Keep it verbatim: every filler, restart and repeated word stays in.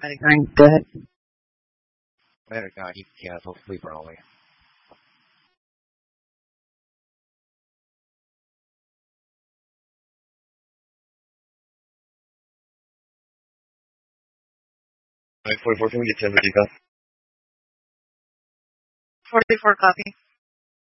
Fine, go ahead. Later, God, you can hopefully early. forty-four, can we get ten for decaf? forty-four copy.